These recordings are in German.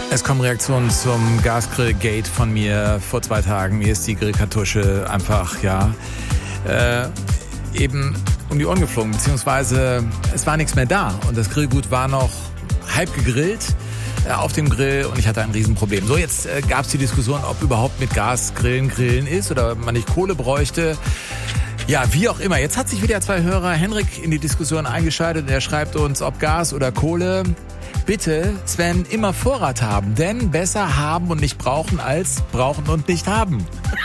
Es kommen Reaktionen zum Gasgrill-Gate von mir vor 2 Tagen. Mir ist die Grillkartusche einfach, eben um die Ohren geflogen, beziehungsweise es war nichts mehr da und das Grillgut war noch halb gegrillt auf dem Grill und ich hatte ein Riesenproblem. So, jetzt gab es die Diskussion, ob überhaupt mit Gas grillen ist oder man nicht Kohle bräuchte. Ja, wie auch immer. Jetzt hat sich wieder 2 Hörer, Henrik, in die Diskussion eingeschaltet und er schreibt uns, ob Gas oder Kohle. Bitte, Sven, immer Vorrat haben, denn besser haben und nicht brauchen als brauchen und nicht haben.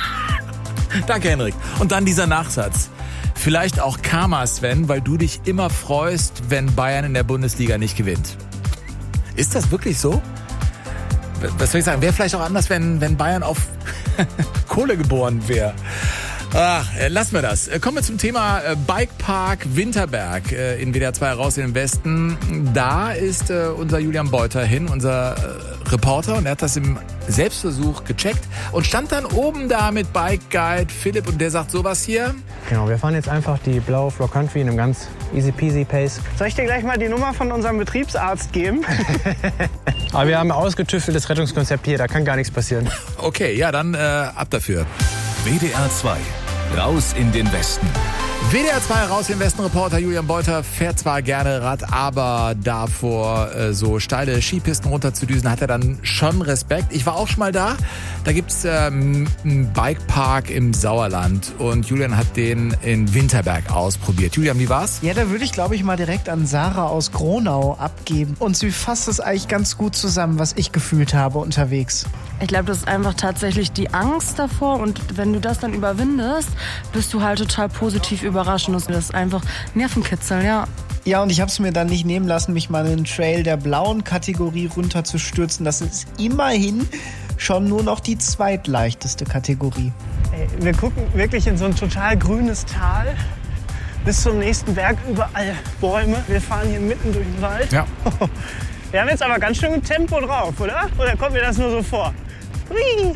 Danke, Henrik. Und dann dieser Nachsatz. Vielleicht auch Karma, Sven, weil du dich immer freust, wenn Bayern in der Bundesliga nicht gewinnt. Ist das wirklich so? Was soll ich sagen? Wäre vielleicht auch anders, wenn Bayern auf Kohle geboren wäre. Ach, lassen wir das. Kommen wir zum Thema Bikepark Winterberg in WDR 2 raus in den Westen. Da ist unser Julian Beuter hin, unser Reporter, und er hat das im Selbstversuch gecheckt und stand dann oben da mit Bike Guide Philipp und der sagt sowas hier. Genau, wir fahren jetzt einfach die blaue Floor Country in einem ganz easy peasy Pace. Soll ich dir gleich mal die Nummer von unserem Betriebsarzt geben? Aber wir haben ein ausgetüfteltes Rettungskonzept hier, da kann gar nichts passieren. Okay, ja, dann ab dafür. WDR 2, raus in den Westen. WDR 2 raus in den Westen. Reporter Julian Beuter fährt zwar gerne Rad, aber davor so steile Skipisten runterzudüsen, hat er dann schon Respekt. Ich war auch schon mal da. Da gibt's einen Bikepark im Sauerland und Julian hat den in Winterberg ausprobiert. Julian, wie war's? Ja, da würde ich, glaube ich, mal direkt an Sarah aus Gronau abgeben. Und sie fasst es eigentlich ganz gut zusammen, was ich gefühlt habe unterwegs. Ich glaube, das ist einfach tatsächlich die Angst davor und wenn du das dann überwindest, bist du halt total positiv überrascht und das ist einfach Nervenkitzel, ja. Ja, und ich habe es mir dann nicht nehmen lassen, mich mal in den Trail der blauen Kategorie runterzustürzen. Das ist immerhin schon nur noch die zweitleichteste Kategorie. Ey, wir gucken wirklich in so ein total grünes Tal. Bis zum nächsten Berg überall Bäume. Wir fahren hier mitten durch den Wald. Ja. Wir haben jetzt aber ganz schön Tempo drauf, oder? Oder kommt mir das nur so vor? Hui.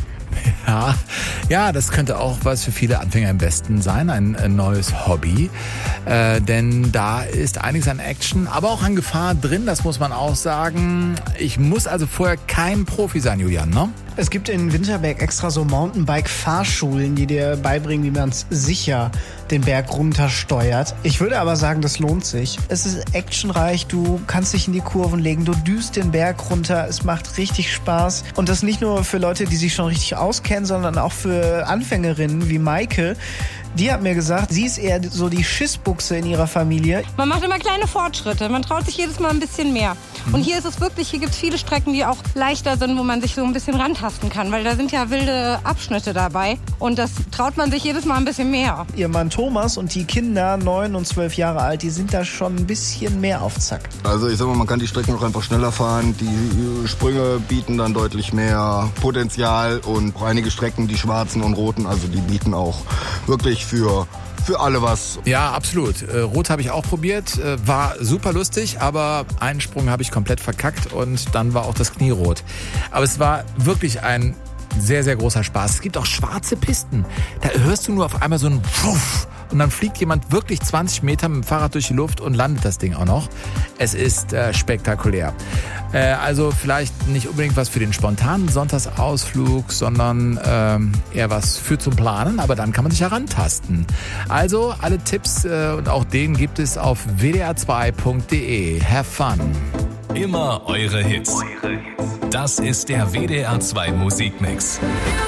Ja, das könnte auch was für viele Anfänger im Westen sein, ein neues Hobby. Denn da ist einiges an Action, aber auch an Gefahr drin, das muss man auch sagen. Ich muss also vorher kein Profi sein, Julian, ne? Es gibt in Winterberg extra so Mountainbike-Fahrschulen, die dir beibringen, wie man sicher den Berg runtersteuert. Ich würde aber sagen, das lohnt sich. Es ist actionreich, du kannst dich in die Kurven legen, du düst den Berg runter, es macht richtig Spaß. Und das nicht nur für Leute, die sich schon richtig auskennen, sondern auch für Anfängerinnen wie Maike. Die hat mir gesagt, sie ist eher so die Schissbuchse in ihrer Familie. Man macht immer kleine Fortschritte, man traut sich jedes Mal ein bisschen mehr. Und hier ist es wirklich, hier gibt es viele Strecken, die auch leichter sind, wo man sich so ein bisschen rantasten kann, weil da sind ja wilde Abschnitte dabei und das traut man sich jedes Mal ein bisschen mehr. Ihr Mann Thomas und die Kinder, 9 und 12 Jahre alt, die sind da schon ein bisschen mehr auf Zack. Also ich sag mal, man kann die Strecken auch einfach schneller fahren, die Sprünge bieten dann deutlich mehr Potenzial und einige Strecken, die schwarzen und roten, also die bieten auch wirklich für alle was. Ja, absolut. Rot habe ich auch probiert, war super lustig, aber einen Sprung habe ich komplett verkackt und dann war auch das Knie rot. Aber es war wirklich ein sehr, sehr großer Spaß. Es gibt auch schwarze Pisten. Da hörst du nur auf einmal so ein Wuff und dann fliegt jemand wirklich 20 Meter mit dem Fahrrad durch die Luft und landet das Ding auch noch. Es ist spektakulär. Also vielleicht nicht unbedingt was für den spontanen Sonntagsausflug, sondern eher was für zum Planen, aber dann kann man sich herantasten. Also alle Tipps und auch den gibt es auf wdr2.de. Have fun! Immer eure Hits. Das ist der WDR 2 Musikmix.